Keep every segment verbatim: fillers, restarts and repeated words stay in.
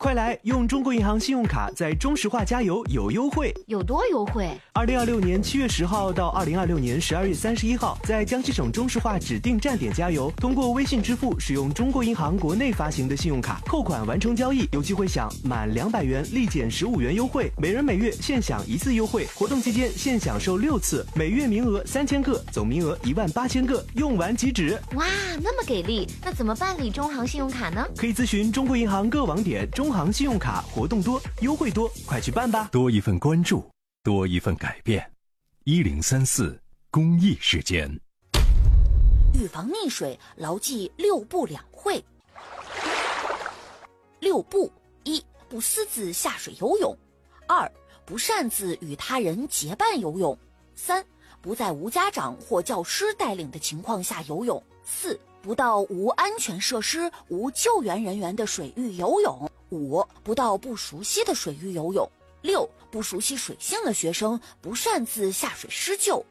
快来用中国银行信用卡在中石化加油有优惠， 有多优惠？ 二零二六年七月十号到二零二六年十二月三十一号，在江西省中石化指定站点加油，通过微信支付使用中国银行国内发行的信用卡扣款完成交易，有机会享满两百元立减十五元优惠，每人每月限享一次优惠。活动期间限享受六次，每月名额三千个，总名额一万八千个，用完即止。 哇，那么给力！那怎么办理中行信用卡呢？ 可以咨询中国银行各网点。中行信用卡活动多，优惠多，快去办吧！ 多一份关注，多一份改变。一零三四公益时间。 预防溺水，牢记六不两会。六不：一、不私自下水游泳；二、不擅自与他人结伴游泳；三、不在无家长或教师带领的情况下游泳；四、不到无安全设施、无救援人员的水域游泳；五、不到不熟悉的水域游泳；六、不熟悉水性的学生不擅自下水施救。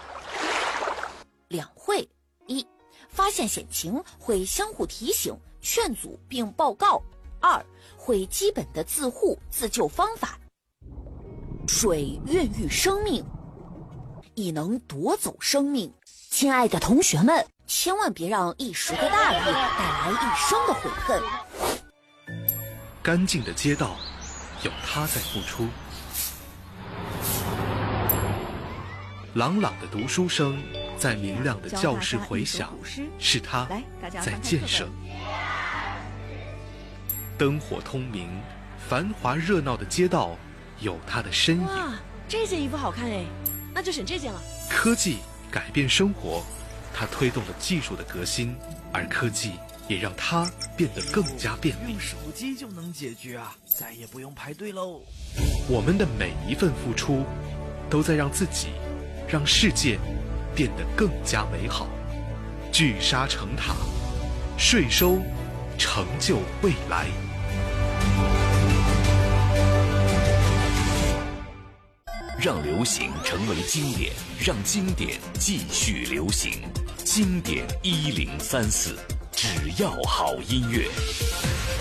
两会：一、发现险情会相互提醒、劝阻并报告；二、会基本的自护自救方法。水孕育生命，亦能夺走生命。亲爱的同学们，千万别让一时的大意带来一生的悔恨。 干净的街道，有他在付出；朗朗的读书声，在明亮的教室回响，是他在建设。灯火通明，繁华热闹的街道，有他的身影。 哇，这件衣服好看哎，那就选这件了。 科技改变生活，它推动了技术的革新，而科技也让它变得更加便利。 用手机就能解决啊，再也不用排队喽。 我们的每一份付出，都在让自己、让世界变得更加美好。聚沙成塔，税收成就未来。 让流行成为经典，让经典继续流行。经典一零三四，只要好音乐。